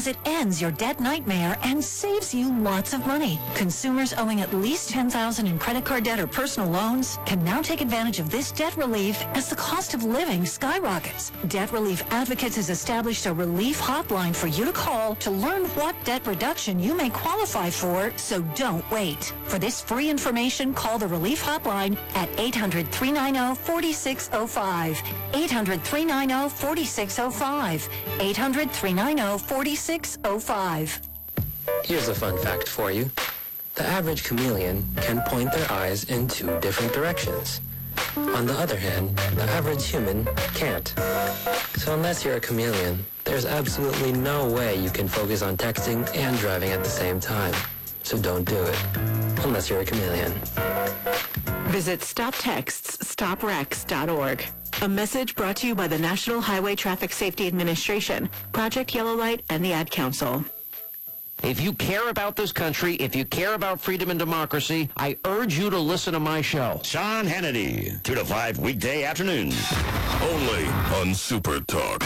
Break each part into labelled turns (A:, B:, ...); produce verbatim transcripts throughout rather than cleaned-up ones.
A: because it ends your debt nightmare and saves you lots of money. Consumers owing at least ten thousand dollars in credit card debt or personal loans can now take advantage of this debt relief as the cost of living skyrockets. Debt Relief Advocates has established a relief hotline for you to call to learn what debt reduction you may qualify for, so don't wait. For this free information, call the Relief Hotline at eight hundred, three nine zero, four six zero five. eight hundred, three nine zero, four six zero five. eight hundred, three nine zero, four six zero five.
B: Here's a fun fact for you. The average chameleon can point their eyes in two different directions. On the other hand, the average human can't. So unless you're a chameleon, there's absolutely no way you can focus on texting and driving at the same time. So don't do it, unless you're a chameleon.
C: Visit stop texts stop wrecks dot org. A message brought to you by the National Highway Traffic Safety Administration, Project Yellow Light, and the Ad Council.
D: If you care about this country, if you care about freedom and democracy, I urge you to listen to my show.
E: Sean Hannity, two to five weekday afternoons.
F: Only on Super Talk.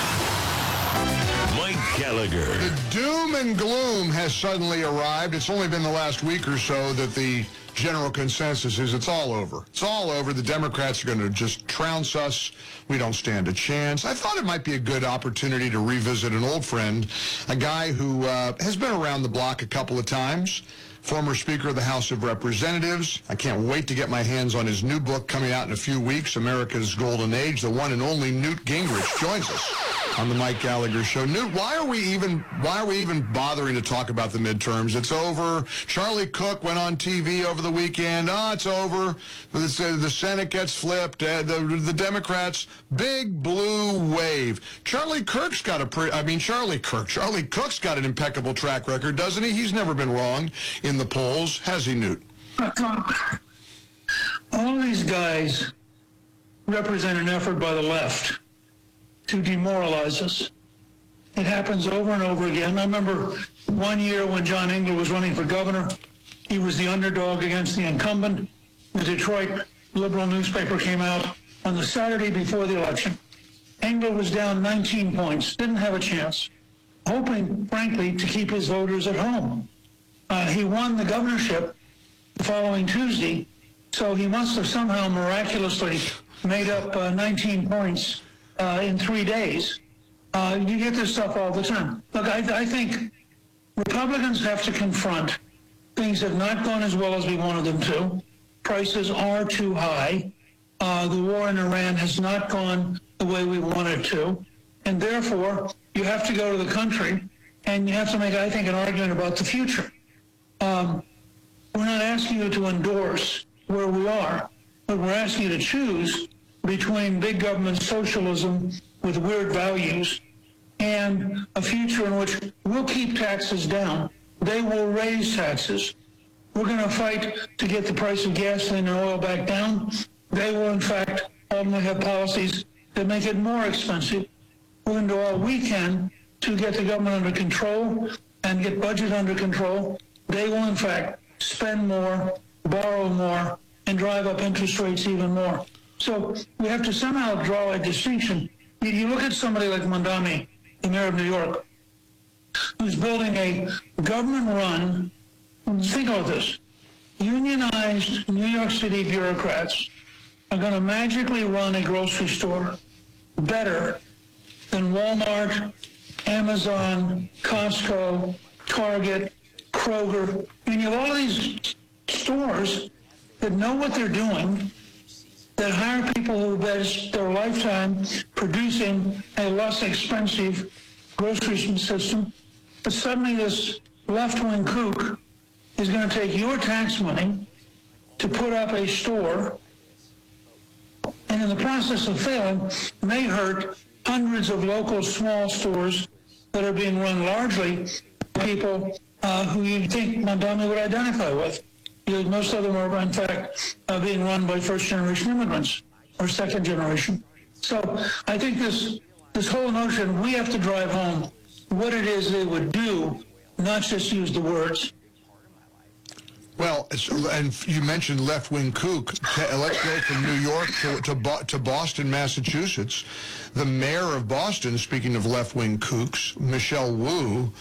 E: Mike Gallagher.
G: The doom and gloom has suddenly arrived. It's only been the last week or so that the general consensus is it's all over. It's all over. The Democrats are going to just trounce us. We don't stand a chance. I thought it might be a good opportunity to revisit an old friend, a guy who uh, has been around the block a couple of times, former Speaker of the House of Representatives. I can't wait to get my hands on his new book coming out in a few weeks, America's Golden Age. The one and only Newt Gingrich joins us on the Mike Gallagher Show. Newt, why are we even why are we even bothering to talk about the midterms? It's over. Charlie Cook went on T V over the weekend. Oh, it's over. The, the Senate gets flipped. Uh, the, the Democrats, big blue wave. Charlie Kirk's got a pretty, I mean, Charlie Kirk. Charlie Cook's got an impeccable track record, doesn't he? He's never been wrong in the polls, has he, Newt?
H: All these guys represent an effort by the left to demoralize us. It happens over and over again. I remember one year when John Engler was running for governor, he was the underdog against the incumbent. The Detroit liberal newspaper came out on the Saturday before the election. Engler was down nineteen points, didn't have a chance, hoping, frankly, to keep his voters at home. Uh, he won the governorship the following Tuesday, so he must have somehow miraculously made up uh, nineteen points Uh, in three days. Uh, you get this stuff all the time. Look, I, I think Republicans have to confront things have not gone as well as we wanted them to. Prices are too high. Uh, the war in Iran has not gone the way we wanted to. And therefore, you have to go to the country and you have to make, I think, an argument about the future. Um, we're not asking you to endorse where we are, but we're asking you to choose between big government socialism with weird values and a future in which we'll keep taxes down. They will raise taxes. We're going to fight to get the price of gasoline and oil back down. They will, in fact, ultimately have policies that make it more expensive. We're going to do all we can to get the government under control and get budget under control. They will, in fact, spend more, borrow more, and drive up interest rates even more. So we have to somehow draw a distinction. You, you look at somebody like Mondami, the mayor of New York, who's building a government-run, think about this, unionized New York City bureaucrats are going to magically run a grocery store better than Walmart, Amazon, Costco, Target, Kroger. I mean, you have all these stores that know what they're doing, that hire people who invest their lifetime producing a less expensive grocery system. But suddenly this left-wing kook is going to take your tax money to put up a store, and in the process of failing, may hurt hundreds of local small stores that are being run largely by people uh, who you'd think Mondami would identify with. Because most of them are, in fact, uh, being run by first-generation immigrants or second generation. So I think this this whole notion, we have to drive home what it is they would do, not just use the words.
G: Well, and you mentioned left-wing kook. Let's go from New York to, to, Bo- to Boston, Massachusetts. The mayor of Boston, speaking of left-wing kooks, Michelle Wu,